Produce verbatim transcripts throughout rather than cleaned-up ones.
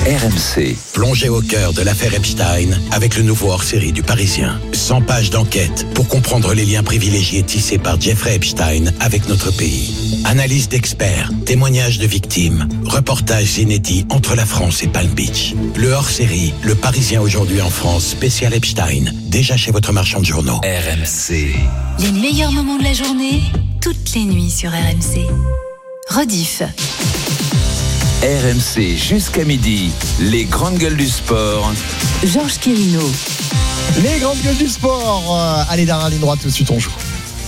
R M C. Plongez au cœur de l'affaire Epstein avec le nouveau hors-série du Parisien. cent pages d'enquête pour comprendre les liens privilégiés tissés par Jeffrey Epstein avec notre pays. Analyse d'experts, témoignages de victimes, reportages inédits entre la France et Palm Beach. Le hors-série, le Parisien aujourd'hui en France, spécial Epstein, déjà chez votre marchand de journaux. R M C. Les meilleurs moments de la journée, toutes les nuits sur R M C. Rediff. R M C jusqu'à midi, les grandes gueules du sport. Georges Quirino. Les grandes gueules du sport. Euh, allez, dernière ligne droite, tout de suite on joue.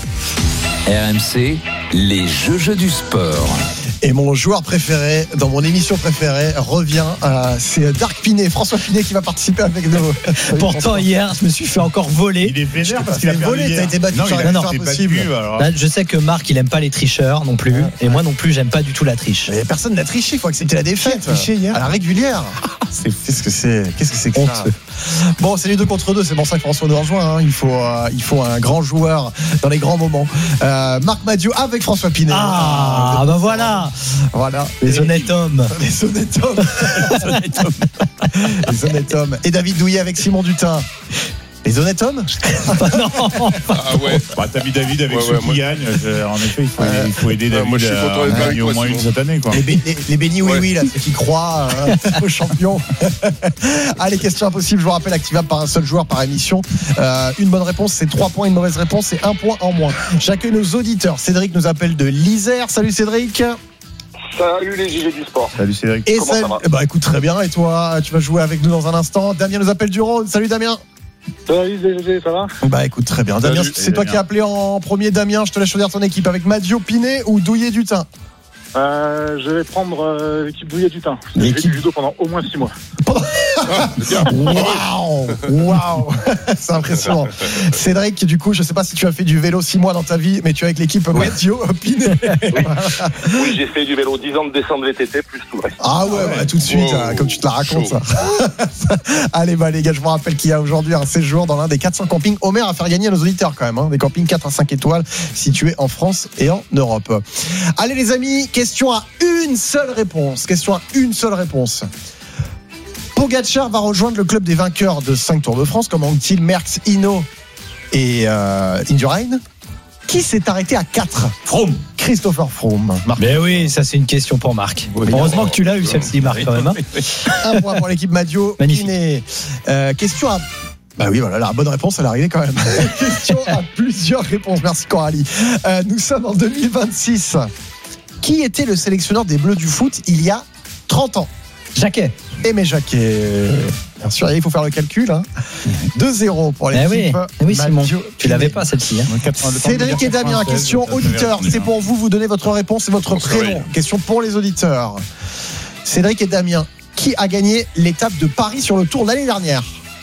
R M C, les jeux jeux du sport. Et mon joueur préféré, dans mon émission préférée, revient. Euh, c'est Dark Pinet, François Pinet qui va participer avec nous. Pourtant, hier, je me suis fait encore voler. Il est vénère parce qu'il qu'il a a volé, t'as été battu non, sur il la a liste été impossible. battu, alors. Là, je sais que Marc, il aime pas les tricheurs non plus. Ouais. Et moi non plus, j'aime pas du tout la triche. Mais personne n'a triché, il faut accepter la défaite. Qui a triché hier à la régulière. C'est Qu'est-ce que c'est Qu'est-ce que c'est que ça Honteux. Bon, c'est les deux contre deux, c'est pour ça que François nous rejoint. Hein. Il, faut, euh, il faut un grand joueur dans les grands moments. Euh, Marc Madiot avec François Pinet. Ah, ah bah voilà. Voilà. Les honnêtes hommes. Les honnêtes hommes. Les honnêtes hommes. Les honnêtes hommes. Et David Douillet avec Simon Dutin. Les honnêtes hommes. Non. Ah ouais. Bah, t'as mis David avec Ouais, ceux ouais, qui moi- gagnent. Euh, En effet, il faut, Ouais. il faut aider Ouais, David moi, je suis content d'être à avec gagner au toi, moins Simon. une cette année, quoi. Les, bé- les, les bénis oui Ouais. oui là, ceux qui croient euh, aux champions. Allez, question impossible, je vous rappelle, activable par un seul joueur par émission. Euh, une bonne réponse c'est trois points, une mauvaise réponse c'est un point en moins. J'accueille nos auditeurs. Cédric nous appelle de l'Isère. Salut Cédric. Salut les J G du sport. Salut Cédric. Et Comment ça va bah écoute très bien, et toi tu vas jouer avec nous dans un instant. Damien nous appelle du Rhône. Salut Damien. Salut les G G, ça va? Bah écoute très bien. Damien, Salut. c'est toi Damien. qui as appelé en premier. Damien, je te laisse choisir ton équipe avec Madiot, Pinet ou Douillet Dutin. euh, Je vais prendre euh, l'équipe Douillet du Teint. J'ai fait L'équipe- du judo pendant au moins six mois. Ah, c'est bien. Waouh, waouh, c'est impressionnant. Cédric, du coup, je sais pas si tu as fait du vélo six mois dans ta vie, mais tu es avec l'équipe Madiot, Pinet. Oui, j'ai fait du vélo, dix ans de descente V T T plus tout le reste. Ah ouais, bah, tout de suite, Wow. hein, comme tu te la racontes. Chaud. Ça. Allez, bah les gars, je vous rappelle qu'il y a aujourd'hui un séjour dans l'un des quatre cents campings Homer à faire gagner à nos auditeurs quand même. Hein, des campings quatre à cinq étoiles situés en France et en Europe. Allez les amis, question à une seule réponse. Question à une seule réponse. Pogacar va rejoindre le club des vainqueurs de cinq Tours de France, comme Anquetil, Merckx, Hinault et euh, Indurain. Qui s'est arrêté à quatre? Froome. Christopher Froome. Marc. Mais oui, ça c'est une question pour Marc. Oui, Heureusement que tu l'as eu celle-ci, Marc, quand même. Hein. Un point pour l'équipe Madiot. Magnifique. Pinet. Euh, question à. Bah oui, voilà, la bonne réponse, elle est arrivée quand même. Question à plusieurs réponses. Merci Coralie. Euh, nous sommes en deux mille vingt-six. Qui était le sélectionneur des Bleus du foot il y a trente ans? Jacquet. Aimé Jacquet. Bien sûr, il faut faire le calcul. Hein. deux zéro pour Eh oui, l'équipe. eh oui Simon. Madiot, Tu l'avais Pinet. pas celle-ci. Hein. Cédric et Damien, question auditeur. C'est pour vous, vous donnez votre réponse et votre On se prénom. réveille. Question pour les auditeurs. Cédric et Damien, qui a gagné l'étape de Paris sur le Tour l'année dernière?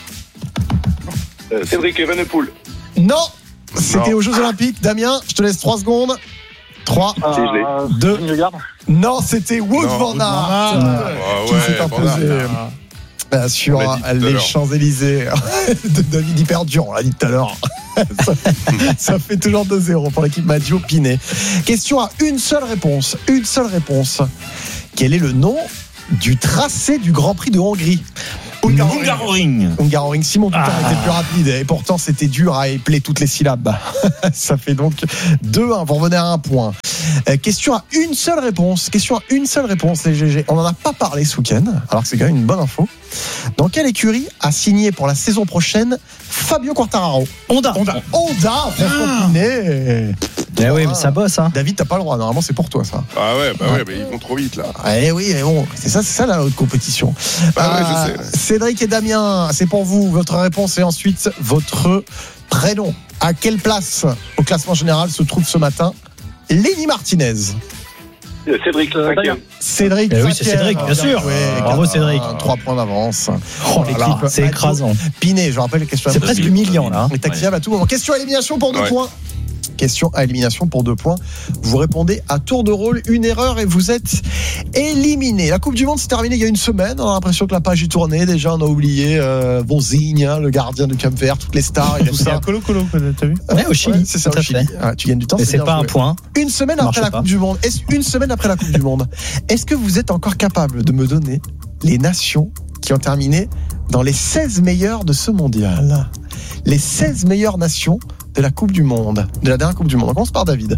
Euh, Cédric Evenepoel. Non, c'était Non. aux Jeux Olympiques. Damien, je te laisse trois secondes. trois, Si, je l'ai. deux. Vingegaard. Non, c'était Wout Non, van Wout Aert. Ah Qui s'est ouais, imposé voilà. euh, sur On l'a dit tout à les l'heure. Champs-Élysées de David Hyperdur, on l'a dit tout à l'heure. ça, ça fait toujours deux zéro pour l'équipe Madiot Pinet. Question à une seule réponse. Une seule réponse. Quel est le nom du tracé du Grand Prix de Hongrie? Hungaroring. Hungaroring. Simon Dutin Ah. était plus rapide et pourtant c'était dur à épeler toutes les syllabes. Ça fait donc deux un. Vous revenez à un point. Euh, question à une seule réponse. Question à une seule réponse, les G G. On n'en a pas parlé ce week-end, alors que c'est quand même une bonne info. Dans quelle écurie a signé pour la saison prochaine Fabio Quartararo? Honda. Honda. Honda, François Pinet. Eh oui, mais ça bosse. Hein. David, t'as pas le droit. Normalement, c'est pour toi, ça. Ah ouais, bah ouais, mais ils vont trop vite là. Eh oui, mais bon, c'est ça, c'est ça la haute compétition. Bah ouais, Euh, je sais. Cédric et Damien, c'est pour vous votre réponse et ensuite votre prénom. À quelle place au classement général se trouve ce matin Lenny Martinez? Euh, Cédric, Euh, cinquième. Cédric, Eh oui, c'est cinquième. Cédric, bien sûr. Ouais, Bravo, quatre- Cédric. Trois points d'avance. Oh, l'équipe, Voilà. c'est écrasant. Pinet, je rappelle, question C'est presque impossible. humiliant là. hein. est activable à tout moment. Question à élimination pour deux Ouais. points. Question à élimination pour deux points. Vous répondez à tour de rôle, une erreur et vous êtes éliminé. La Coupe du Monde s'est terminée il y a une semaine. On a l'impression que la page est tournée. Déjà, on a oublié euh, Vonzigne, hein, le gardien du Cap Vert, toutes les stars et tout C'est ça. un colo-colo, t'as vu? Ouais, au Chili. Ouais, c'est ça, tout au à Chili. fait. Ah, tu gagnes du temps. Mais c'est bien pas un joué. point. Une semaine Ça après marche la pas. Coupe du Monde. Est-ce, une semaine après la Coupe du Monde. Est-ce que vous êtes encore capable de me donner les nations qui ont terminé dans les seize meilleures de ce mondial. Les seize meilleures nations de la Coupe du Monde, de la dernière Coupe du Monde. On commence par David.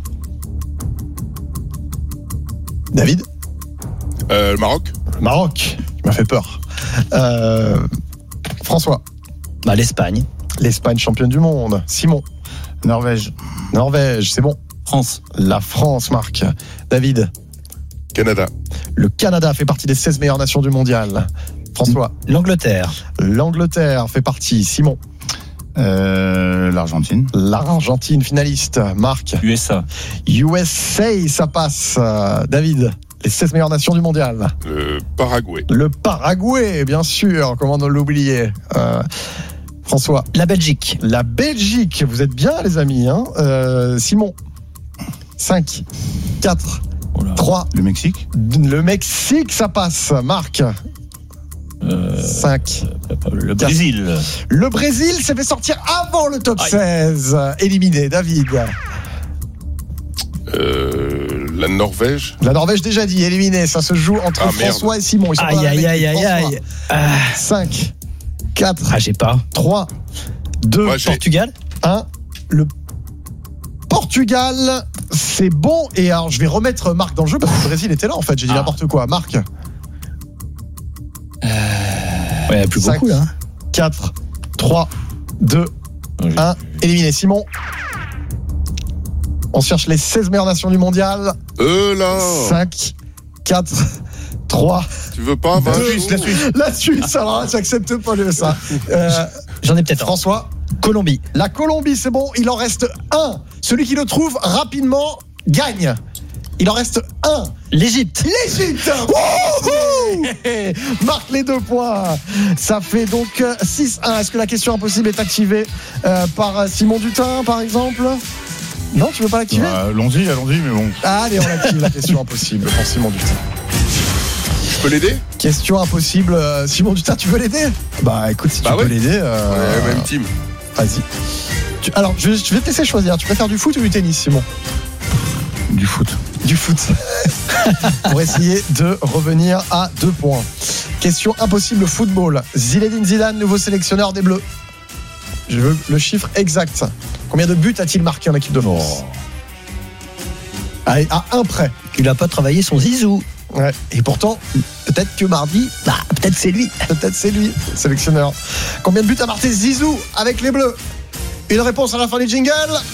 David Euh, le Maroc. Maroc, tu m'as fait peur. Euh, François. Bah, l'Espagne. L'Espagne championne du monde. Simon. Norvège. Norvège, c'est bon. France. La France, Marc. David. Canada. Le Canada fait partie des seize meilleures nations du mondial. François. L'Angleterre. L'Angleterre fait partie. Simon. Euh, L'Argentine. L'Argentine finaliste. Marc. U S A. U S A, ça passe. David. Les seize meilleures nations du mondial. Le Paraguay. Le Paraguay, bien sûr. Comment ne l'oublier. Euh, François. La Belgique. La Belgique. Vous êtes bien, les amis. Hein euh, Simon. cinq, quatre, trois. Le Mexique. Le Mexique, ça passe. Marc. Euh, cinq. Le Brésil. Le Brésil s'est fait sortir avant le top Aïe. seize. Éliminé. David. Euh, la Norvège. La Norvège, déjà dit, éliminé. Ça se joue entre Ah, merde. François et Simon. Ils sont pas dans Aïe, la aïe, même aïe, équipe. aïe, François. aïe. Ah, cinq, quatre, ah, j'ai pas. trois, deux, Moi, j'ai- Portugal. un. Le Portugal, c'est bon. Et alors, je vais remettre Marc dans le jeu parce que le Brésil était là, en fait. J'ai dit Ah. n'importe quoi. Marc. Ouais, plus Cinq. beaucoup, là. quatre, trois, deux, un. Éliminé. Simon. On cherche les seize meilleures nations du mondial. Euh, là. cinq, quatre, trois, Tu veux pas deux. vingt La Suisse. La Suisse, alors, j'accepte pas le ça. Euh, J'en ai peut-être un. François. Colombie. La Colombie, c'est bon. Il en reste un. Celui qui le trouve rapidement gagne. Il en reste un. L'Égypte. L'Égypte. Wouhou. Marque les deux points. Ça fait donc six un. Est-ce que la question impossible est activée euh, par Simon Dutin, par exemple? Non, tu veux pas l'activer? Euh, allons-y, allons-y, mais bon. Allez, on active la question impossible pour Simon Dutin. Je peux l'aider? Question impossible. euh, Simon Dutin, tu veux l'aider? Bah écoute, si Bah tu ouais. peux l'aider. On euh, est la même team. Vas-y. Tu- Alors, je, je vais te laisser choisir. Tu préfères du foot ou du tennis, Simon? Du foot. Du foot. Pour essayer de revenir à deux points. Question impossible football. Zinedine Zidane, nouveau sélectionneur des Bleus. Je veux le chiffre exact. Combien de buts a-t-il marqué en équipe de France? Allez, à un près. Il a pas travaillé son zizou. Ouais. Et pourtant, peut-être que mardi, Bah, peut-être c'est lui. peut-être c'est lui, sélectionneur. Combien de buts a marqué Zizou avec les Bleus? Une réponse à la fin du jingle?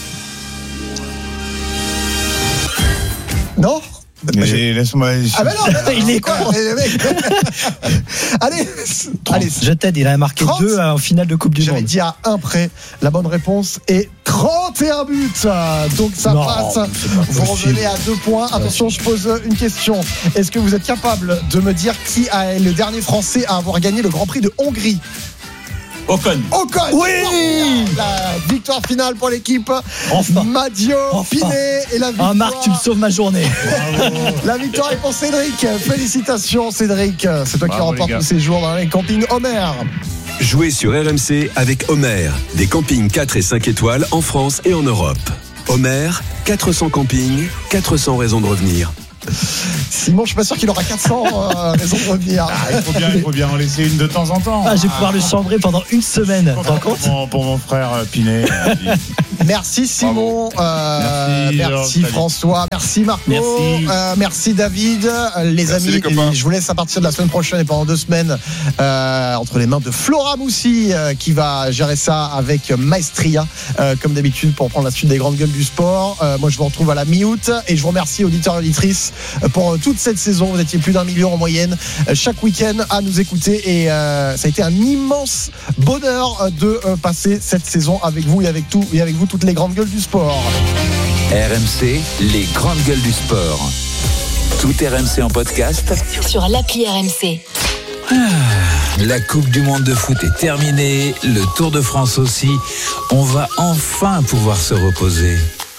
Non? Mais laisse-moi. Ah ben non, ben non, Il est quoi, con. mais, mec. Allez, allez. Je t'aide, il a marqué trente. deux en finale de Coupe du J'avais Monde. dit à un près. La bonne réponse est trente et un buts. Donc ça Non, passe. c'est pas Vous possible. revenez à deux points. Attention, je pose une question. Est-ce que vous êtes capable de me dire qui est le dernier Français à avoir gagné le Grand Prix de Hongrie? Ocon. Ocon. Oui. La victoire finale pour l'équipe. Enfin. Madio, Enfin. Pinet et la victoire. Ah, Marc, tu me sauves ma journée. La victoire est pour Cédric. Félicitations, Cédric. C'est toi qui Bravo, remporte les gars. le séjour dans les campings Homer. Jouez sur R M C avec Homer, des campings quatre et cinq étoiles en France et en Europe. Homer, quatre cents campings, quatre cents raisons de revenir. Simon, je suis pas sûr qu'il aura quatre cents euh, raisons de revenir. Ah, il faut bien, il faut bien en laisser une de temps en temps. Ah, je vais pouvoir le chambrer pendant une semaine. Tu te rends Pour compte? mon, pour mon frère euh, Pinet. euh, Merci Simon, euh, Merci, merci Georges, François, merci Marco, Merci. euh, merci David, Euh, les Merci, amis. les copains. Je vous laisse à partir de la semaine prochaine et pendant deux semaines euh, entre les mains de Flora Moussi euh, qui va gérer ça avec Maestria euh, comme d'habitude pour prendre la suite des grandes gueules du sport. Euh, moi je vous retrouve à la mi-août et je vous remercie auditeurs et auditrices euh, pour euh, toute cette saison. Vous étiez plus d'un million en moyenne euh, chaque week-end à nous écouter et euh, ça a été un immense bonheur euh, de euh, passer cette saison avec vous et avec tout et avec vous toutes les grandes gueules du sport. R M C, les grandes gueules du sport. Tout R M C en podcast. Sur l'appli R M C. La Coupe du Monde de foot est terminée, le Tour de France aussi. On va enfin pouvoir se reposer.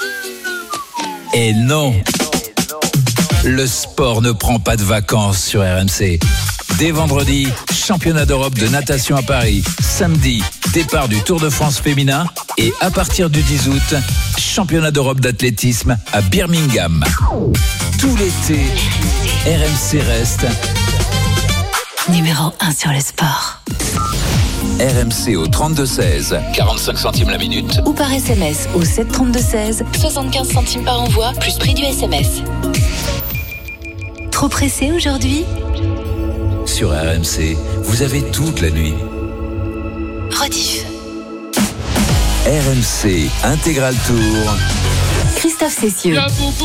Et non, le sport ne prend pas de vacances sur R M C. Dès vendredi, championnat d'Europe de natation à Paris. Samedi, départ du Tour de France féminin. Et à partir du dix août, championnat d'Europe d'athlétisme à Birmingham. Tout l'été, R M C reste numéro un sur le sport. R M C au trente-deux seize, quarante-cinq centimes la minute. Ou par S M S au sept trente-deux seize, soixante-quinze centimes par envoi, plus prix du S M S. Trop pressé aujourd'hui ? Sur R M C, vous avez toute la nuit. Rediff. R M C Intégral Tour. Christophe Cessieux.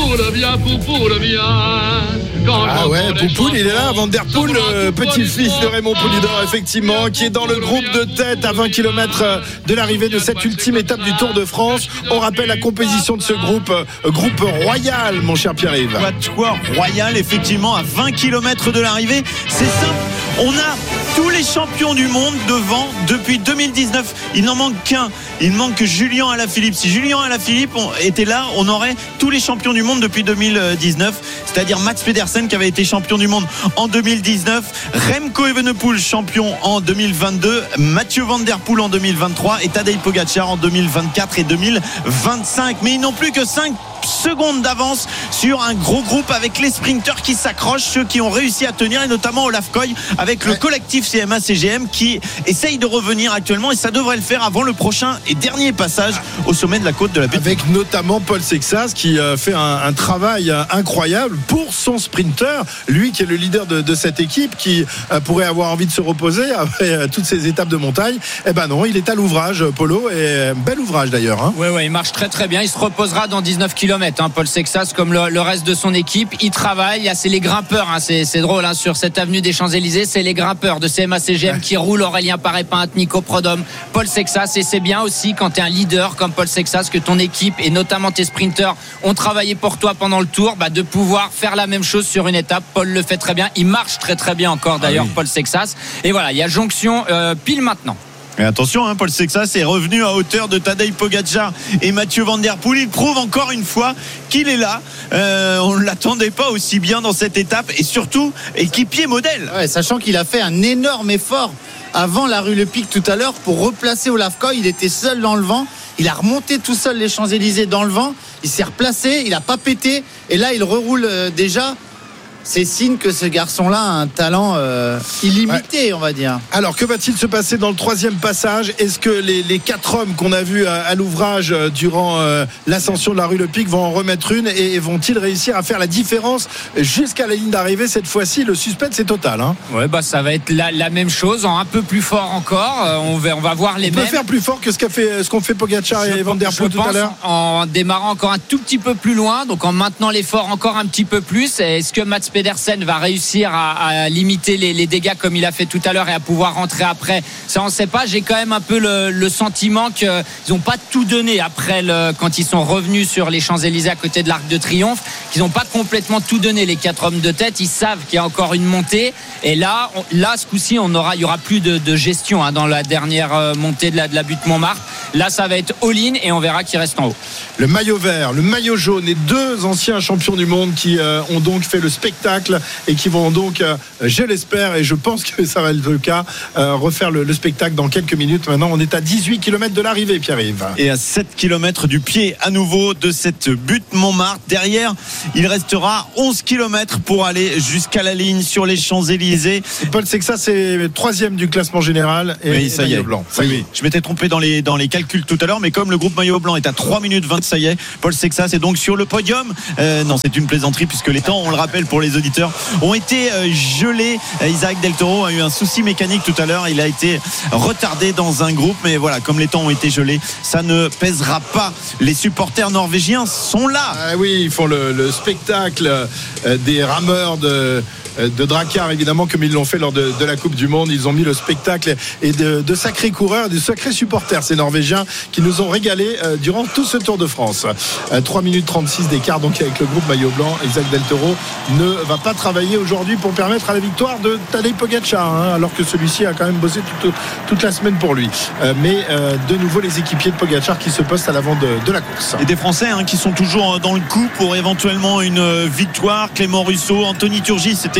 Ah ouais, Poupoule, il est là, Van Der Poel, le petit-fils de Raymond Poulidor, effectivement, qui est dans le groupe de tête à vingt kilomètres de l'arrivée de cette ultime étape du Tour de France. On rappelle la composition de ce groupe, groupe royal, mon cher Pierre-Yves. Quatuor royal, effectivement, à vingt kilomètres de l'arrivée. C'est simple, on a tous les champions du monde devant depuis deux mille dix-neuf. Il n'en manque qu'un. Il manque que Julien Alaphilippe. Si Julien Alaphilippe était là, on aurait tous les champions du monde depuis deux mille dix-neuf. C'est-à-dire Mats Pedersen qui avait été champion du monde en deux mille dix-neuf, Remco Evenepoel champion en deux mille vingt-deux, Mathieu Van Der Poel en deux mille vingt-trois et Tadej Pogacar en deux mille vingt-quatre et deux mille vingt-cinq. Mais ils n'ont plus que cinq secondes d'avance sur un gros groupe avec les sprinteurs qui s'accrochent, ceux qui ont réussi à tenir, et notamment Olaf Koy avec le collectif C M A C G M qui essaye de revenir actuellement, et ça devrait le faire avant le prochain et dernier passage au sommet de la côte de la Butte. Avec notamment Paul Sexas qui fait un, un travail incroyable pour son sprinter, lui qui est le leader de, de cette équipe, qui pourrait avoir envie de se reposer après toutes ces étapes de montagne. Eh ben non, il est à l'ouvrage, Polo, et bel ouvrage d'ailleurs. Hein. Ouais, ouais, il marche très très bien. Il se reposera dans dix-neuf kilomètres. Hein, Paul Sexas, comme le, le reste de son équipe, il travaille. Là, c'est les grimpeurs. Hein, c'est, c'est drôle hein, sur cette avenue des Champs-Élysées. C'est les grimpeurs de C M A C G M qui roulent. Aurélien Paré-Pinte, Nico Prodhomme, Paul Sexas. Et c'est bien aussi quand tu es un leader comme Paul Sexas que ton équipe et notamment tes sprinteurs ont travaillé pour toi pendant le Tour, bah, de pouvoir faire la même chose sur une étape. Paul le fait très bien. Il marche très très bien encore d'ailleurs, ah oui. Paul Sexas. Et voilà, il y a jonction euh, pile maintenant. Et attention, hein, Paul Sexas est revenu à hauteur de Tadej Pogacar et Mathieu Van Der Poel. Il prouve encore une fois qu'il est là. Euh, on ne l'attendait pas aussi bien dans cette étape, et surtout équipier modèle. Ouais, sachant qu'il a fait un énorme effort avant la rue Le Pic tout à l'heure pour replacer Olaf Koy. Il était seul dans le vent. Il a remonté tout seul les Champs-Élysées dans le vent. Il s'est replacé, il n'a pas pété. Et là, il reroule euh, déjà. C'est signe que ce garçon-là a un talent euh, illimité, ouais. On va dire. Alors, que va-t-il se passer dans le troisième passage ? Est-ce que les, les quatre hommes qu'on a vus à, à l'ouvrage durant euh, l'ascension de la rue Le Pic vont en remettre une, et, et vont-ils réussir à faire la différence jusqu'à la ligne d'arrivée ? Cette fois-ci, le suspense est total. Hein. Ouais, bah ça va être la, la même chose, en un peu plus fort encore. Euh, on, va, on va voir les on mêmes. On peut faire plus fort que ce, qu'a fait, ce qu'ont fait Pogacar je et Van Der Poel tout à l'heure. En démarrant encore un tout petit peu plus loin, donc en maintenant l'effort encore un petit peu plus. Est-ce que Mats Pedersen va réussir réussir à, à limiter les, les dégâts comme il a fait tout à l'heure et à pouvoir rentrer après? Ça, on ne sait pas. J'ai quand même un peu le, le sentiment qu'ils n'ont pas tout donné après le, quand ils sont revenus sur les Champs-Élysées à côté de l'Arc de Triomphe, qu'ils n'ont pas complètement tout donné, les quatre hommes de tête. Ils savent qu'il y a encore une montée, et là, on, là ce coup-ci, on aura, il y aura plus de, de gestion hein, dans la dernière montée de la, de la butte Montmartre. Là, ça va être all-in et on verra qui reste en haut. Le maillot vert, le maillot jaune et deux anciens champions du monde qui euh, ont donc fait le spectacle et qui vont donc, euh, je l'espère et je pense que ça va être le cas, euh, refaire le, le spectacle dans quelques minutes. Maintenant, on est à dix-huit kilomètres de l'arrivée, Pierre-Yves. Et à sept kilomètres du pied à nouveau de cette butte Montmartre. Derrière, il restera onze kilomètres pour aller jusqu'à la ligne sur les Champs-Élysées. Et Paul Sexas, c'est troisième du classement général et, oui, ça et y maillot est. blanc. Ça oui, oui. Je m'étais trompé dans les, dans les calculs tout à l'heure, mais comme le groupe maillot blanc est à trois minutes vingt, ça y est, Paul Sexas est donc sur le podium. Euh, non, c'est une plaisanterie puisque les temps, on le rappelle pour les auditeurs, ont été euh, gelés. Isaac Del Toro a eu un souci mécanique tout à l'heure. Il a été retardé dans un groupe, mais voilà, comme les temps ont été gelés, ça ne pèsera pas. Les supporters norvégiens sont là. Ah oui, ils font le, le spectacle euh, des rameurs de de Drakkar, évidemment, comme ils l'ont fait lors de, de la Coupe du Monde. Ils ont mis le spectacle et de, de sacrés coureurs, de sacrés supporters, ces Norvégiens, qui nous ont régalé euh, durant tout ce Tour de France. Euh, trois minutes trente-six d'écart donc avec le groupe maillot blanc. Isaac Del Toro ne va pas travailler aujourd'hui pour permettre à la victoire de Tadej Pogacar, hein, alors que celui-ci a quand même bossé toute, toute la semaine pour lui. Euh, mais euh, de nouveau les équipiers de Pogacar qui se postent à l'avant de, de la course. Et des Français hein, qui sont toujours dans le coup pour éventuellement une victoire. Clément Russo, Anthony Turgis, c'est également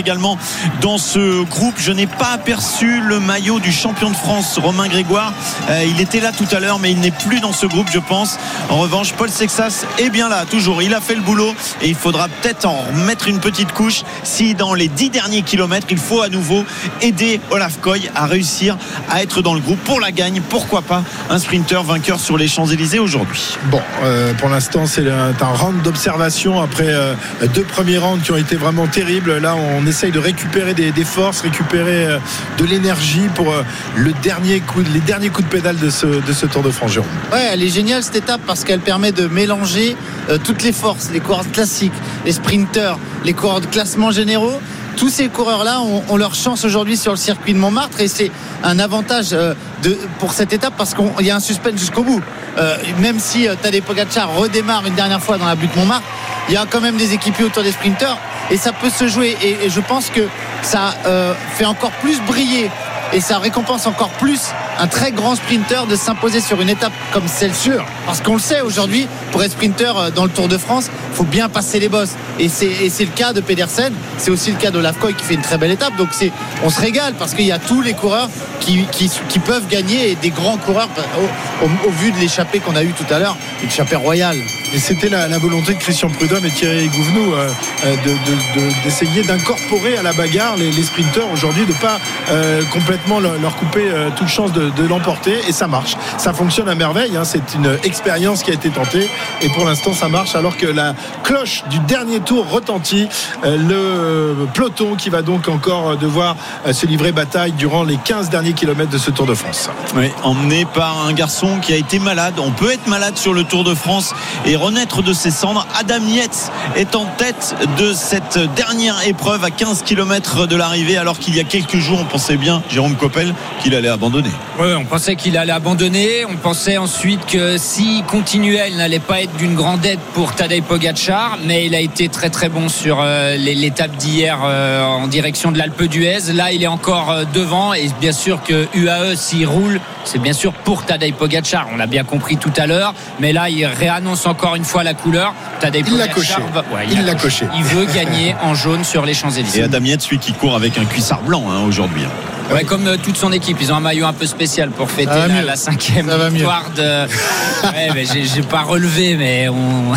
également dans ce groupe. Je n'ai pas aperçu le maillot du champion de France, Romain Grégoire. Euh, il était là tout à l'heure, mais il n'est plus dans ce groupe, je pense. En revanche, Paul Sexas est bien là, toujours. Il a fait le boulot et il faudra peut-être en remettre une petite couche si dans les dix derniers kilomètres, il faut à nouveau aider Olaf Koy à réussir à être dans le groupe pour la gagne. Pourquoi pas un sprinter vainqueur sur les Champs-Élysées aujourd'hui. Bon, euh, pour l'instant, c'est un round d'observation après euh, deux premiers rounds qui ont été vraiment terribles. Là, on essaye de récupérer des, des forces, récupérer euh, de l'énergie pour euh, le dernier coup, les derniers coups de pédale de ce, de ce Tour de France, Jérôme. Ouais, elle est géniale cette étape parce qu'elle permet de mélanger euh, toutes les forces, les coureurs classiques, les sprinteurs, les coureurs de classement généraux. Tous ces coureurs-là ont, ont leur chance aujourd'hui sur le circuit de Montmartre et c'est un avantage euh, de, pour cette étape parce qu'il y a un suspense jusqu'au bout. Euh, même si euh, Tadej Pogačar redémarre une dernière fois dans la butte Montmartre, il y a quand même des équipiers autour des sprinteurs et ça peut se jouer. Et, et je pense que ça euh, fait encore plus briller et ça récompense encore plus un très grand sprinter de s'imposer sur une étape comme celle-ci. Parce qu'on le sait aujourd'hui, pour être sprinter dans le Tour de France, il faut bien passer les bosses. Et c'est, et c'est le cas de Pedersen, c'est aussi le cas de Olaf Koy qui fait une très belle étape. Donc c'est, on se régale parce qu'il y a tous les coureurs qui, qui, qui peuvent gagner et des grands coureurs au, au, au vu de l'échappée qu'on a eu tout à l'heure, l'échappée royale. Et c'était la, la volonté de Christian Prudhomme et Thierry Gouvenou euh, de, de, de, d'essayer d'incorporer à la bagarre les, les sprinteurs aujourd'hui, de ne pas euh, complètement leur, leur couper euh, toute chance de, de l'emporter. Et ça marche, ça fonctionne à merveille, hein. C'est une expérience qui a été tentée et pour l'instant ça marche alors que la cloche du dernier tour retentit. Euh, le peloton qui va donc encore devoir euh, se livrer bataille durant les quinze derniers kilomètres de ce Tour de France. Oui, emmené par un garçon qui a été malade. On peut être malade sur le Tour de France et renaître de ses cendres. Adam Yates est en tête de cette dernière épreuve à quinze kilomètres de l'arrivée, alors qu'il y a quelques jours on pensait bien, Jérôme Coppel, qu'il allait abandonner. Oui, on pensait qu'il allait abandonner. On pensait ensuite que s'il continuait, il n'allait pas être d'une grande aide pour Tadej Pogačar, mais il a été très très bon sur euh, l'étape d'hier euh, en direction de l'Alpe d'Huez. Là, il est encore euh, devant et bien sûr que U A E, s'il roule, c'est bien sûr pour Tadej Pogačar. On l'a bien compris tout à l'heure, mais là, il réannonce encore une fois la couleur. Tadej il l'a Pogačar coché. va... ouais, il, il l'a coché. Il veut gagner en jaune sur les Champs-Élysées. Et Adam Yates, celui qui court avec un cuissard blanc hein, aujourd'hui. Ouais, comme euh, toute son équipe, ils ont un maillot un peu spécial pour fêter la, la cinquième victoire de. Ouais, mais j'ai, j'ai pas relevé, mais on.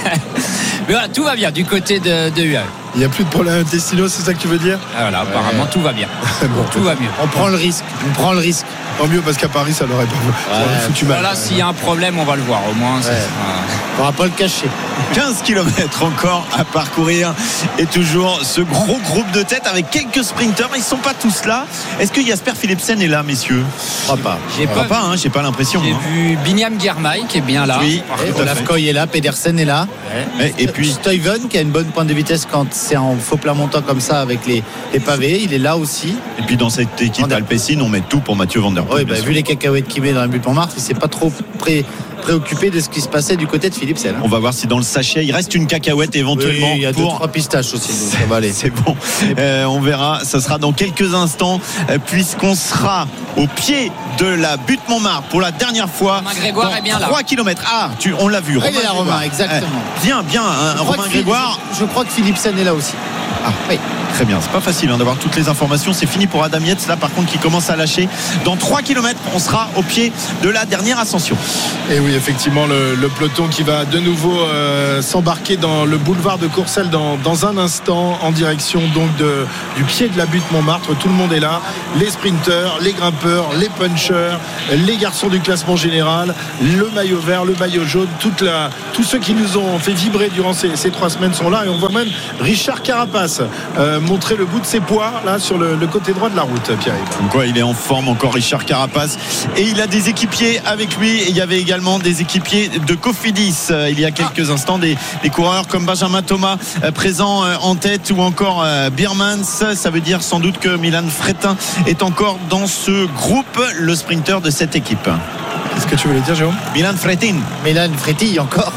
Mais voilà, tout va bien du côté de, de U A E. Il n'y a plus de problème intestinaux, c'est ça que tu veux dire? Ah voilà, apparemment ouais. Tout va bien. Bon, tout va mieux. On prend le risque. On prend le risque. Tant mieux parce qu'à Paris, ça l'aurait pas ouais, foutu mal. Voilà, s'il y a un problème, on va le voir au moins. Ouais. On ne va pas le cacher. quinze kilomètres encore à parcourir et toujours ce gros groupe de tête avec quelques sprinteurs. Ils ne sont pas tous là. Est-ce que Jasper Philipsen est là, messieurs? Je crois pas. J'ai Je crois pas, pas, hein, j'ai pas l'impression. J'ai hein. vu Binyam Girmay qui est bien là. Oui, Olaf Koy est là, Pedersen est là. Ouais. Et, et puis Stuyven qui a une bonne pointe de vitesse quand c'est en faux plat montant comme ça avec les, les pavés, il est là aussi. Et puis dans cette équipe Alpecin, on met tout pour Mathieu Van Der Poel. Oui, bah, vu les cacahuètes qu'il met dans la butte Montmartre, il s'est pas trop pré, préoccupé de ce qui se passait du côté de Philipsen. On va voir si dans le sachet il reste une cacahuète éventuellement. Oui, il y a pour... deux trois pistaches aussi, donc ça va aller. C'est bon. Euh, on verra. Ça sera dans quelques instants, euh, puisqu'on sera au pied de la butte Montmartre pour la dernière fois. Romain Grégoire dans est bien là. trois kilomètres. Ah, tu, on l'a vu. Ah, il est là, Romain, exactement. Euh, bien, bien. Hein, Romain Grégoire. Je, je crois que Philipsen est là aussi. Ah, oui. Très bien, c'est pas facile hein, d'avoir toutes les informations. C'est fini pour Adam Yates là par contre qui commence à lâcher. Dans trois kilomètres, on sera au pied de la dernière ascension. Et oui, effectivement, le, le peloton qui va de nouveau euh, s'embarquer dans le boulevard de Courcelles dans, dans un instant en direction donc de, du pied de la butte Montmartre. Tout le monde est là, les sprinteurs, les grimpeurs, les punchers, les garçons du classement général, le maillot vert, le maillot jaune, toute la, tous ceux qui nous ont fait vibrer durant ces, ces trois semaines sont là et on voit même Richard Carapace euh, montrer le bout de ses poids là sur le, le côté droit de la route, Pierre-Yves. Comme quoi il est en forme encore, Richard Carapace, et il a des équipiers avec lui. Et il y avait également des équipiers de Cofidis euh, il y a quelques ah. instants, des, des coureurs comme Benjamin Thomas euh, présent euh, en tête, ou encore euh, Biermans. Ça veut dire sans doute que Milan Fretin est encore dans ce groupe, le sprinter de cette équipe. Qu'est-ce que tu voulais dire, Jérôme? Milan Fretin. Milan Fretin encore.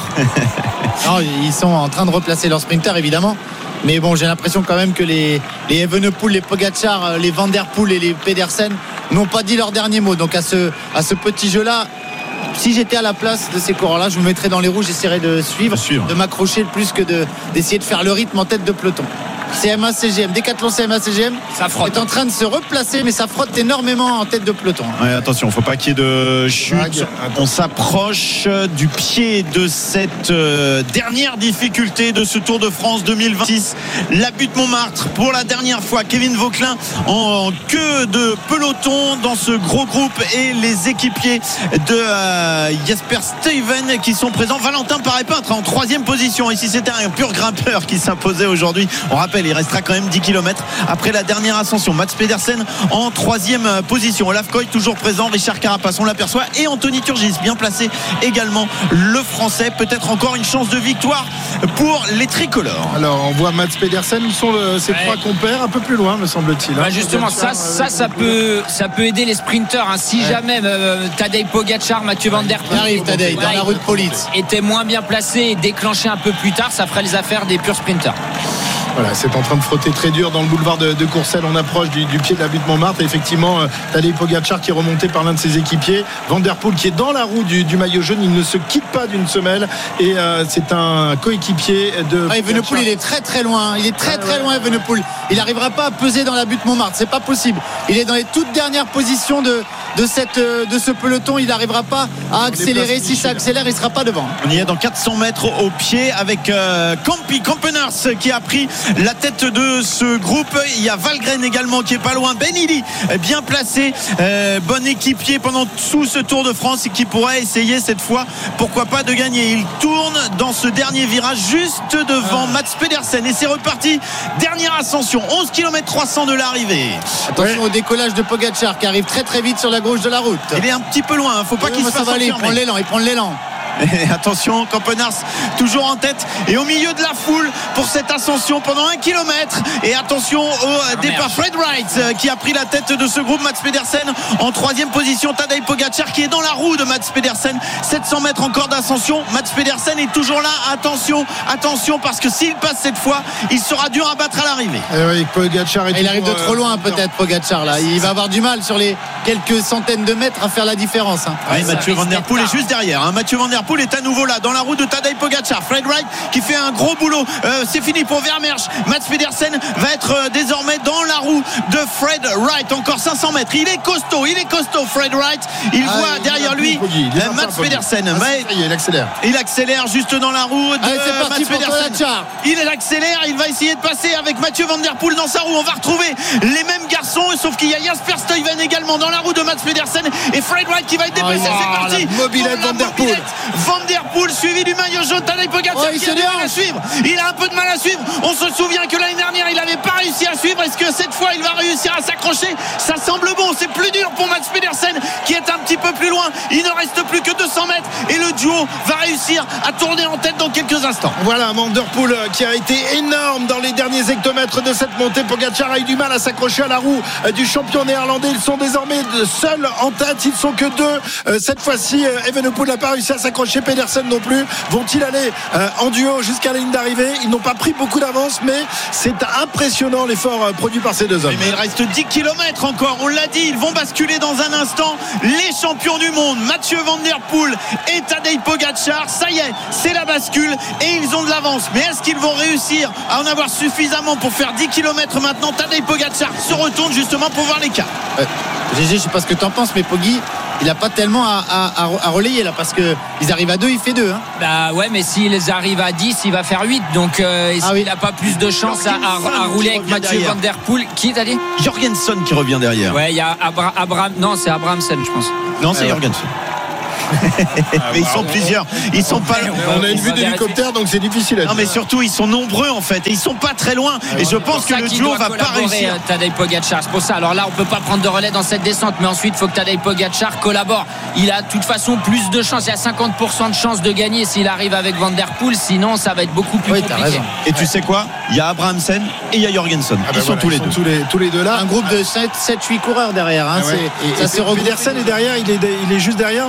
Non, ils sont en train de replacer leur sprinter évidemment. Mais bon, j'ai l'impression quand même que les, les Evenepoel, les Pogačar, les Van Der Poel et les Pedersen n'ont pas dit leur dernier mot. Donc à ce, à ce petit jeu-là, si j'étais à la place de ces coureurs-là, je me mettrais dans les rouges, j'essaierais de suivre, suivre. de m'accrocher plus que de, d'essayer de faire le rythme en tête de peloton. C M A C G M. Décathlon C M A C G M ça frotte. est en train de se replacer, mais ça frotte énormément en tête de peloton. Ouais, attention, faut pas qu'il y ait de chute. On s'approche du pied de cette euh, dernière difficulté de ce Tour de France deux mille vingt-six. La butte Montmartre pour la dernière fois. Kevin Vauquelin en queue de peloton dans ce gros groupe et les équipiers de euh, Jasper Stuyven qui sont présents. Valentin Paré-Peintre en troisième position. Et si c'était un pur grimpeur qui s'imposait aujourd'hui, on rappelle, il restera quand même dix kilomètres après la dernière ascension. Mats Pedersen en troisième position. Olaf Koy toujours présent. Richard Carapace, on l'aperçoit. Et Anthony Turgis bien placé également. Le français, peut-être encore une chance de victoire pour les tricolores. Alors on voit Mats Pedersen, où sont le, ces ouais. trois compères un peu plus loin me semble-t-il. Bah justement ça, ça, ça peut, ça peut aider les sprinteurs. Hein. Si ouais. jamais euh, Tadej Pogacar, Mathieu Van Der Poel arrive Tadej dans la route police était moins bien placé et déclenché un peu plus tard, ça ferait les affaires des purs sprinteurs. Voilà, c'est en train de frotter très dur dans le boulevard de, de Courcelles. On approche du, du pied de la butte Montmartre. Et effectivement, euh, Tadej Pogacar qui est remonté par l'un de ses équipiers. Van Der Poel qui est dans la roue du, du maillot jaune. Il ne se quitte pas d'une semelle. Et euh, c'est un coéquipier de. Ah, Evenepoel, il est très très loin. Il est très très loin, Evenepoel. Il n'arrivera pas à peser dans la butte Montmartre. C'est pas possible. Il est dans les toutes dernières positions de, de, cette, de ce peloton. Il n'arrivera pas à accélérer. Si ça accélère, il ne sera pas devant. On y est dans quatre cents mètres au pied avec euh, Campi Campenars qui a pris la tête de ce groupe. Il y a Valgren également qui est pas loin. Benili bien placé, euh, bon équipier pendant tout ce Tour de France et qui pourrait essayer cette fois, pourquoi pas, de gagner. Il tourne dans ce dernier virage juste devant ah. Mats Pedersen et c'est reparti. Dernière ascension, onze kilomètres trois cents de l'arrivée. Attention ouais. au décollage de Pogacar qui arrive très très vite sur la gauche de la route. Il est un petit peu loin, faut pas ouais, qu'il se fasse enfermer. Il prend l'élan, il prend l'élan. Et attention, Campenars toujours en tête et au milieu de la foule pour cette ascension pendant un kilomètre. Et attention au oh, départ, Fred Wright qui a pris la tête de ce groupe. Mats Pedersen en troisième position. Tadej Pogacar qui est dans la roue de Mats Pedersen. sept cents mètres encore d'ascension. Mats Pedersen est toujours là. Attention, attention, parce que s'il passe cette fois, il sera dur à battre à l'arrivée. Et oui, Pogacar est il arrive de trop loin peut-être, Pogacar là. Il va avoir du mal sur les quelques centaines de mètres à faire la différence. Hein. Ouais, Mathieu Van Der Poel est juste derrière. Hein. Mathieu Van Der Poel est à nouveau là dans la roue de Tadej Pogacar. Fred Wright qui fait un gros boulot. Euh, c'est fini pour Vermersch. Mats Pedersen va être euh, désormais dans la roue de Fred Wright. Encore cinq cents mètres. Il est costaud, il est costaud Fred Wright. Il ah, voit il derrière lui euh, Mats Pedersen. Ah, mais il accélère. Il accélère juste dans la roue de Allez, c'est parti Mats Pedersen. Il accélère, il va essayer de passer avec Mathieu Van Der Poel dans sa roue. On va retrouver les mêmes garçons, sauf qu'il y a Jasper Stuyven également dans la roue de Mats Pedersen et Fred Wright qui va être déplacé. Oh, c'est parti. Mobilette Van Der Poel. Van Der Poel suivi du maillot jaune. Tadej Pogacar oh, qui a du mal à suivre. Il a un peu de mal à suivre. On se souvient que l'année dernière il n'avait pas réussi à suivre. Est-ce que cette fois il va réussir à s'accrocher? Ça semble bon. C'est plus dur pour Mats Pedersen qui est un petit peu plus loin. Il ne reste plus que deux cents mètres et le duo va réussir à tourner en tête dans quelques instants. Voilà, Van Der Poel qui a été énorme dans les derniers hectomètres de cette montée. Pogacar a eu du mal à s'accrocher à la roue du champion néerlandais. Ils sont désormais seuls en tête. Ils sont que deux. Cette fois-ci, Evenepoel n'a pas réussi à s'accrocher. Pedersen non plus. Vont-ils aller euh, en duo jusqu'à la ligne d'arrivée? Ils n'ont pas pris beaucoup d'avance, mais c'est impressionnant l'effort euh, produit par ces deux hommes. Oui, mais il reste dix kilomètres encore, on l'a dit. Ils vont basculer dans un instant. Les champions du monde, Mathieu Van Der Poel et Tadej Pogacar, ça y est, c'est la bascule et ils ont de l'avance. Mais est-ce qu'ils vont réussir à en avoir suffisamment pour faire dix kilomètres maintenant? Tadej Pogacar se retourne justement pour voir l'écart. Euh, G G, je sais pas ce que tu en penses, mais Poggi, il n'a pas tellement à, à, à relayer là, parce qu'ils arrivent à deux, il fait deux. Hein. Bah ouais, mais s'ils arrivent à dix, il va faire huit. Donc euh, ah oui. il n'a pas plus de chance à, à, à rouler avec Mathieu Van Der Poel. Qui t'as dit? Jorgensen qui revient derrière. Ouais, il y a Abra- Abraham. Non, c'est Abrahamsen, je pense. Non, c'est ah, Jorgensen. Mais ils sont plusieurs. Ils sont pas. On a une vue d'hélicoptère, donc c'est difficile à dire. Non, mais surtout ils sont nombreux en fait et ils sont pas très loin. Et je pense que le duo va pas réussir. Tadej Pogacar, c'est pour ça. Alors là, on peut pas prendre de relais dans cette descente, mais ensuite il faut que Tadej Pogacar collabore. Il a de toute façon plus de chances. Il a cinquante pour cent de chances de gagner s'il arrive avec Van Der Poel. Sinon, ça va être beaucoup plus oui, compliqué. Et tu sais quoi? Il y a Abrahamsen et il y a Jorgensen. Ah bah ils sont voilà, tous les ils deux. Sont tous les tous les deux là. Un groupe de sept huit coureurs derrière. Hein. Ah ouais. Et, ça et se Pedersen est derrière. Il est il est juste derrière. Ils sont là.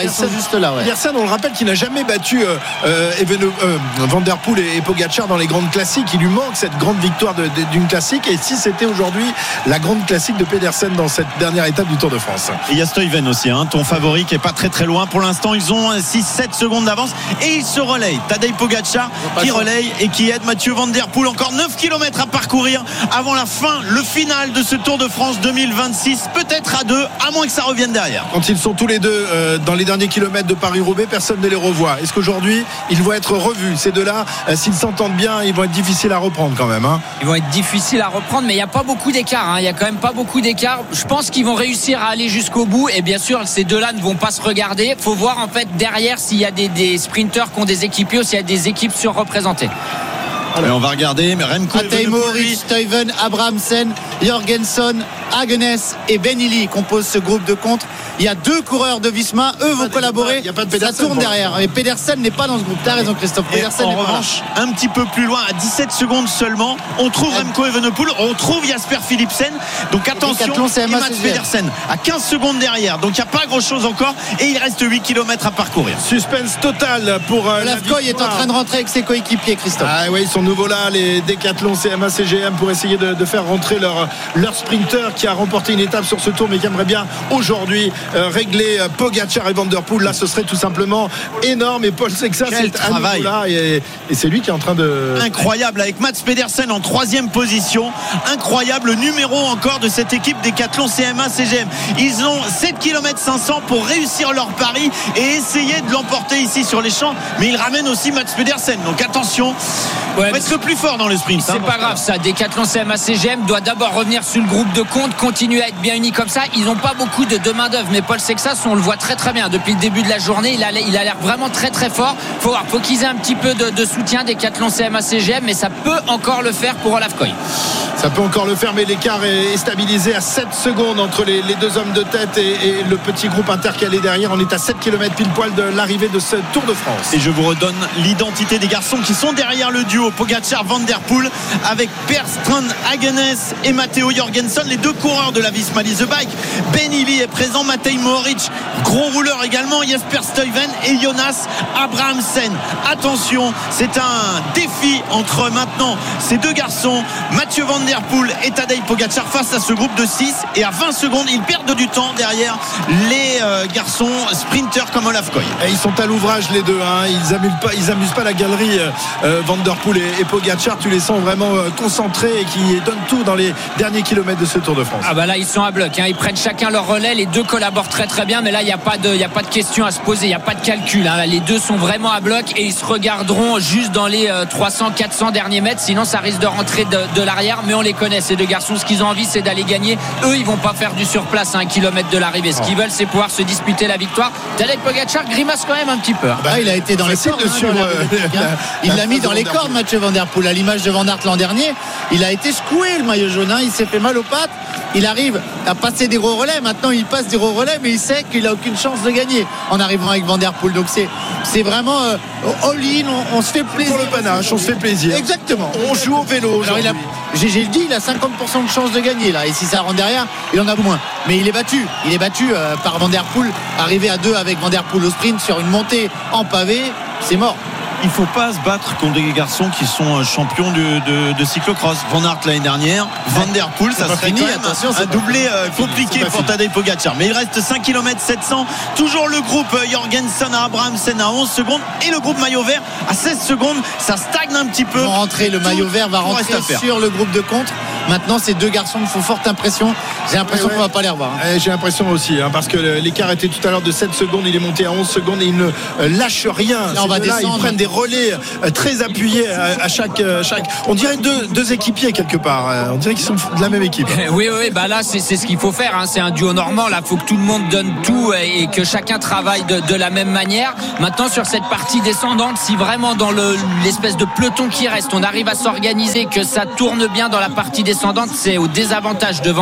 là, ils sont juste là. Ouais. Pedersen, on le rappelle, qu'il n'a jamais battu euh, euh, Even, euh, Van Der Poel et, et Pogacar dans les grandes classiques. Il lui manque cette grande victoire de, de, d'une classique. Et si c'était aujourd'hui la grande classique de Pedersen dans cette dernière étape du Tour de France. Et il y a Stuyven aussi, hein, ton favori qui est pas très très loin. Pour l'instant, ils ont six sept secondes d'avance et ils se relayent. Tadej Pogacar qui relaye et qui aide Mathieu Van Der Poel. Encore neuf kilomètres à parcourir avant la fin, le final de ce Tour de France deux mille vingt-six. Peut-être à deux, à moins que ça revienne derrière. Quand ils sont tous les deux euh, dans les derniers kilomètres de Paris-Roubaix, personne ne les revoit. Est-ce qu'aujourd'hui, ils vont être revus? Ces deux-là, euh, s'ils s'entendent bien, ils vont être difficiles à reprendre quand même. Hein. Ils vont être difficiles à reprendre, mais il n'y a pas beaucoup d'écart. Hein. Il n'y a quand même pas beaucoup d'écart. Je pense qu'ils vont réussir à aller jusqu'au bout. Et bien sûr, ces deux-là ne vont pas se regarder. Il faut voir en fait derrière s'il y a des, des sprinteurs qui ont des équipiers ou s'il y a des équipes surreprésentées. Alors, on va regarder, mais Remco Matej Mohoric, Stuyven, Abrahamsen, Jorgenson, Hagenes et Benili composent ce groupe de contre. Il y a deux coureurs de Visma, eux vont collaborer. Il y a pas de ça Pedersen tourne derrière. Et Pedersen n'est pas dans ce groupe. T'as raison, Christophe. Et Pedersen en n'est pas revanche, un petit peu plus loin, à dix-sept secondes seulement, on trouve Remco Evenepoel, on trouve Jasper Philipsen. Donc attention, et Mats Pedersen à quinze secondes derrière. Donc il n'y a pas grand chose encore et il reste huit kilomètres à parcourir. Suspense total pour euh, la Lafcoy est en train de rentrer avec ses coéquipiers, Christophe. Ah oui, ils sont nouveaux là, les Décathlon, C M A, C G M, pour essayer de, de faire rentrer leur, leur sprinter qui a remporté une étape sur ce tour, mais qui aimerait bien aujourd'hui euh, régler euh, Pogacar et Van Der Poel. Là, ce serait tout simplement énorme. Et Paul Sexas c'est à nouveau là, et, et c'est lui qui est en train de... Incroyable, avec Mats Pedersen en troisième position. Incroyable numéro encore de cette équipe Décathlon C M A C G M. Ils ont sept kilomètres cinq cents pour réussir leur pari et essayer de l'emporter ici sur les champs, mais ils ramènent aussi Mats Pedersen. Donc attention, ouais, on va être plus fort dans le sprint. C'est hein, pas grave ça. Décathlon C M A C G M doit d'abord revenir sur le groupe de compte, continuer à être bien unis comme ça. Ils n'ont pas beaucoup de, de main d'œuvre, mais Paul Sexas, on le voit très très bien depuis le début de la journée. Il a, il a l'air vraiment très très fort. Faut voir, faut qu'ils aient un petit peu de, de soutien Décathlon C M A C G M, mais ça peut encore le faire pour Olaf Koy. Ça peut encore le faire, mais l'écart est stabilisé à sept secondes entre les, les deux hommes de tête et, et le petit groupe intercalé derrière. On est à sept kilomètres pile poil de l'arrivée de ce Tour de France. Et je vous redonne l'identité des garçons qui sont derrière le duo Pogacar Van Der Poel avec Per Strand Hagenes et Matteo Jorgenson, les deux coureurs de la Visma Lease Bike. Benili est présent, Matej Mohoric, gros rouleur également, Jasper Stuyven et Jonas Abrahamsen. Attention, c'est un défi entre maintenant ces deux garçons, Mathieu Van Der Poel et Tadej Pogacar, face à ce groupe de six, et à vingt secondes ils perdent du temps derrière les euh, garçons sprinters comme Olaf Koy. Et ils sont à l'ouvrage les deux, hein. Ils amusent pas, ils amusent pas la galerie euh, Van Der Poel et, et Pogacar. Tu les sens vraiment euh, concentrés et qui donnent tout dans les derniers kilomètres de ce Tour de France. Ah bah là ils sont à bloc, hein. Ils prennent chacun leur relais, les deux collaborent très très bien, mais là il n'y a pas de, il y a pas de question à se poser, il n'y a pas de calcul, hein. Les deux sont vraiment à bloc et ils se regarderont juste dans les euh, trois cents quatre cents derniers mètres, sinon ça risque de rentrer de, de l'arrière. Mais on les connaît, ces deux garçons, ce qu'ils ont envie c'est d'aller gagner. Eux ils vont pas faire du surplace à un kilomètre de l'arrivée, ce qu'ils veulent c'est pouvoir se disputer la victoire. Tadej Pogacar grimace quand même un petit peu, hein. Bah, il a été dans les cordes, hein, dans la politique, hein. Il l'a mis dans les cordes, Mathieu Van Der Poel, à l'image de Van Aert l'an dernier. Il a été secoué le maillot jaune, hein. Il s'est fait mal aux pattes. Il arrive à passer des gros relais. Maintenant il passe des gros relais, mais il sait qu'il a aucune chance de gagner en arrivant avec Van Der Poel. Donc c'est, c'est vraiment euh, all-in, on, on se fait plaisir. Pour le panache, on se fait plaisir. Exactement. On joue au vélo. Alors, il a, j'ai, j'ai dit, il a cinquante pour cent de chance de gagner là. Et si ça rentre derrière, il en a moins. Mais il est battu. Il est battu euh, par Van Der Poel. Arrivé à deux avec Van Der Poel au sprint sur une montée en pavé, c'est mort. Il ne faut pas se battre contre des garçons qui sont champions de, de, de cyclocross. Van Aert l'année dernière, Van Der Poel, ça serait fini, quand même attention, un doublé euh, compliqué pour Tadej Pogacar. Mais il reste cinq kilomètres sept cents. Toujours le groupe Jorgenson à Abrahamsen à onze secondes et le groupe maillot vert à seize secondes. Ça stagne un petit peu. Ils vont rentrer, le maillot vert va rentrer sur le groupe de contre. Maintenant, ces deux garçons me font forte impression. J'ai l'impression ouais, ouais. qu'on va pas les revoir. Hein. J'ai l'impression aussi, hein, parce que l'écart était tout à l'heure de sept secondes. Il est monté à onze secondes et il ne lâche rien. Là, on va descendre. Ils prennent des relais très appuyés à, à chaque, chaque. On dirait deux, deux équipiers quelque part. On dirait qu'ils sont de la même équipe. Oui, oui, bah là, c'est, c'est ce qu'il faut faire. Hein. C'est un duo normand. Là, faut que tout le monde donne tout et que chacun travaille de, de la même manière. Maintenant, sur cette partie descendante, si vraiment dans le, l'espèce de peloton qui reste, on arrive à s'organiser, que ça tourne bien dans la partie descendante, c'est au désavantage de Van Der Poel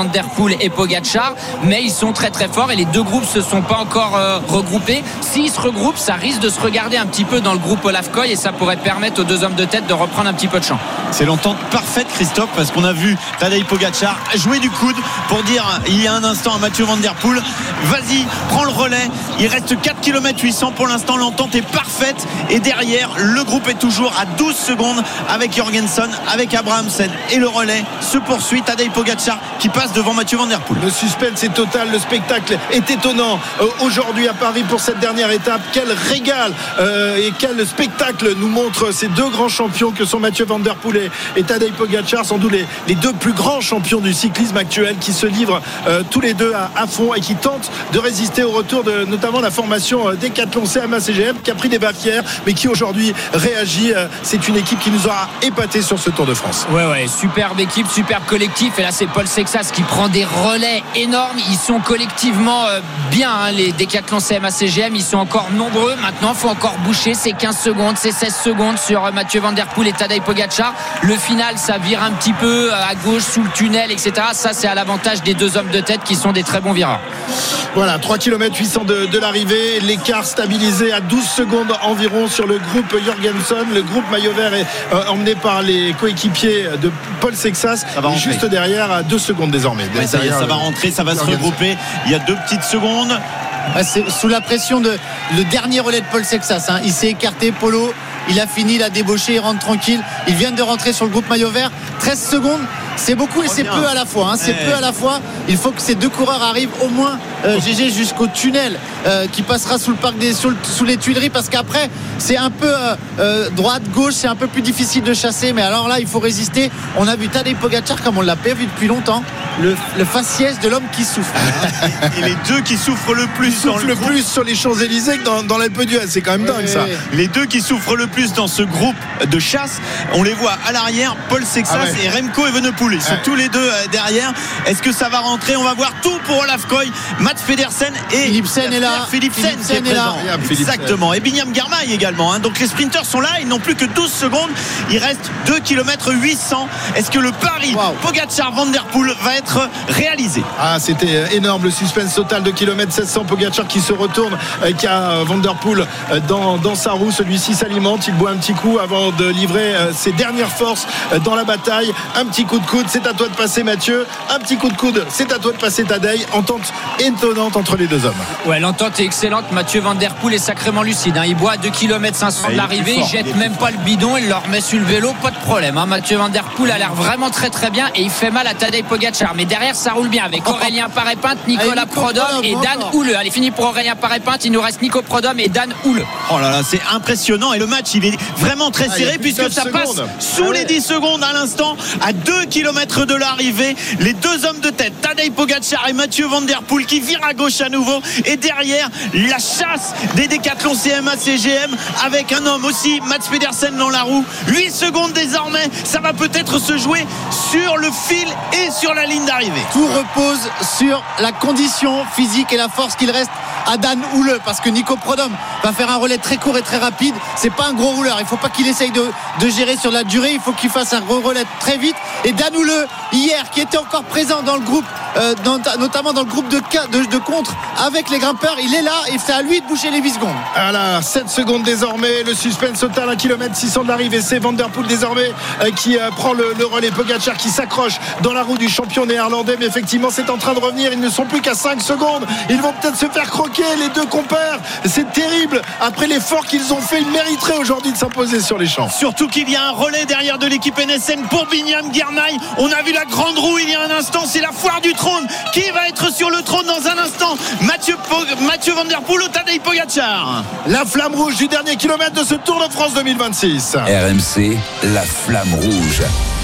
Poel et Pogačar, mais ils sont très très forts et les deux groupes se sont pas encore euh, regroupés. S'ils se regroupent, ça risque de se regarder un petit peu dans le groupe Olaf Koy et ça pourrait permettre aux deux hommes de tête de reprendre un petit peu de champ. C'est l'entente parfaite, Christophe, parce qu'on a vu Tadej Pogačar jouer du coude pour dire il y a un instant à Mathieu Van Der Poel, vas-y, prends le relais. Il reste quatre kilomètres huit cents pour l'instant, l'entente est parfaite et derrière le groupe est toujours à douze secondes avec Jorgensen, avec Abrahamsen et le relais se poursuit. Tadej Pogačar qui passe devant Mathieu Van Der Poel. Le suspense est total, le spectacle est étonnant euh, aujourd'hui à Paris pour cette dernière étape. Quel régal euh, et quel spectacle nous montrent ces deux grands champions que sont Mathieu Van Der Poel et, et Tadej Pogačar, sans doute les, les deux plus grands champions du cyclisme actuel qui se livrent euh, tous les deux à, à fond et qui tentent de résister au retour de notamment la formation euh, Decathlon C M A C G M qui a pris des bavières mais qui aujourd'hui réagit. Euh, c'est une équipe qui nous aura épaté sur ce Tour de France. Ouais ouais, superbe équipe, superbe collectif et là c'est Paul Sexas qui prend des relais énormes. Ils sont collectivement euh, bien hein, les Decathlon C M A C G M, ils sont encore nombreux. Maintenant il faut encore boucher, c'est quinze secondes, c'est seize secondes sur euh, Mathieu Van Der Poel et Tadej Pogačar. Le final ça vire un petit peu euh, à gauche sous le tunnel, etc. Ça c'est à l'avantage des deux hommes de tête qui sont des très bons vireurs. Voilà, trois kilomètres huit cents de, de l'arrivée, l'écart stabilisé à douze secondes environ sur le groupe Jorgensen. Le groupe maillot vert est euh, emmené par les coéquipiers de Paul Sexas, juste derrière à deux secondes désormais. Ouais, ça, y est, ça va rentrer, ça va Jorgensen. Se regrouper. Il y a deux petites secondes. C'est sous la pression de le dernier relais de Paul Sexas, hein. Il s'est écarté, Polo, il a fini, il a débauché, il rentre tranquille. Ils viennent de rentrer sur le groupe maillot vert. treize secondes, c'est beaucoup et c'est peu à la fois, hein. C'est peu à la fois. Il faut que ces deux coureurs arrivent au moins euh, G G jusqu'au tunnel euh, qui passera sous le parc des sous, le, sous les Tuileries, parce qu'après c'est un peu euh, euh, droite gauche, c'est un peu plus difficile de chasser, mais alors là il faut résister. On a vu Tadej Pogačar comme on l'a pas vu depuis longtemps, le, le faciès de l'homme qui souffre. Et les deux qui souffrent le plus souffrent dans le, le groupe. plus sur les Champs-Élysées que dans, dans l'Alpe d'Huez, c'est quand même dingue, oui, ça. Les deux qui souffrent le plus dans ce groupe de chasse, on les voit à l'arrière, Paul Sexas ah ouais. et Remco Evenepoel. Ils sont ouais. tous les deux derrière. Est-ce que ça va rentrer? On va voir tout pour Olaf Koy, Mats Pedersen et Philipsen est là. Philipsen qui est présent. Exactement. Et Binyam Girmay également. Hein. Donc les sprinters sont là. Ils n'ont plus que douze secondes. Il reste deux kilomètres huit cents. Est-ce que le pari wow. Pogačar Van Der Poel va être réalisé? Ah, c'était énorme. Le suspense total de kilomètre sept cents. Pogačar qui se retourne, euh, qui a Van Der Poel dans, dans sa roue. Celui-ci s'alimente. Il boit un petit coup avant de livrer euh, ses dernières forces euh, dans la bataille. Un petit coup de coude. C'est à toi de passer, Mathieu. Un petit coup de coude. C'est à toi de passer, Tadej. Entente étonnante entre les deux hommes. Ouais, l'entente est excellente. Mathieu Van Der Poel est sacrément lucide, hein. Il boit à deux kilomètres cinq cents de l'arrivée. Il jette même pas le bidon. Il le remet sur le vélo. Pas de problème, hein. Mathieu Van Der Poel a l'air vraiment très très bien et il fait mal à Tadej Pogačar. Mais derrière, ça roule bien avec Aurélien Paré-Pinte, Nicolas Prodhomme et Dan Houle. Allez, fini pour Aurélien Paré-Pinte. Il nous reste Nico Prodhomme et Dan Houle. Oh là là, c'est impressionnant. Et le match, il est vraiment très serré ah, puisque ça passe sous ah ouais. les dix secondes à l'instant, à deux kilomètres de l'arrivée. Les deux hommes de tête, Tadej Pogačar et Mathieu Van Der Poel, qui virent à gauche à nouveau. Et derrière, la chasse des Decathlon C M A C G M avec un homme aussi, Mats Pedersen dans la roue. huit secondes désormais. Ça va peut-être se jouer sur le fil et sur la ligne d'arrivée. Tout repose sur la condition physique et la force qu'il reste à Dan Houle, parce que Nico Prodhomme va faire un relais très court et très rapide. C'est pas un gros rouleur. Il faut pas qu'il essaye de, de gérer sur la durée. Il faut qu'il fasse un relais très vite. Et Dan Houle, hier, qui était encore présent dans le groupe, euh, dans, notamment dans le groupe de, de, de contre avec les grimpeurs, il est là et c'est à lui de boucher les huit secondes. Voilà, sept secondes désormais. Le suspense total, un kilomètre six cents de l'arrivée. C'est Van Der Poel désormais euh, qui euh, prend le, le relais. Pogačar qui s'accroche dans la roue du champion néerlandais. Mais effectivement, c'est en train de revenir. Ils ne sont plus qu'à cinq secondes. Ils vont peut-être se faire croquer, les deux compères. C'est terrible. Après l'effort qu'ils ont fait, ils mériteraient aujourd'hui de s'imposer sur les champs. Surtout qu'il y a un relais derrière de l'équipe N S N pour Binyam Girmay. On a vu la grande roue il y a un instant. C'est la foire du trône. Qui va être sur le trône dans un instant? Mathieu, Pog- Mathieu Van Der Poel ou Tadej Pogačar? La flamme rouge du dernier kilomètre de ce Tour de France deux mille vingt-six. R M C, la flamme rouge.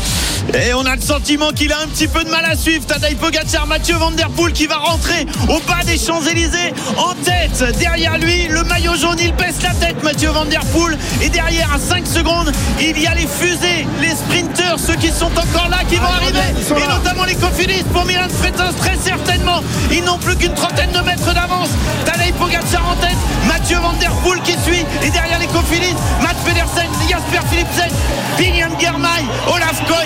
Et on a le sentiment qu'il a un petit peu de mal à suivre. Tadej Pogačar, Mathieu Van Der Poel qui va rentrer au bas des Champs-Élysées en tête. Derrière lui, le maillot jaune, il baisse la tête, Mathieu Van Der Poel. Et derrière, à cinq secondes, il y a les fusées, les sprinters, ceux qui sont encore là, qui vont ah, arriver. Et là. Notamment les Cofidis pour Milan Freitas, très certainement. Ils n'ont plus qu'une trentaine de mètres d'avance. Tadej Pogačar en tête, Mathieu Van Der Poel qui suit. Et derrière les Cofidis, Mats Pedersen, Jasper Philipsen, Binyam Girmay, Olaf Koy.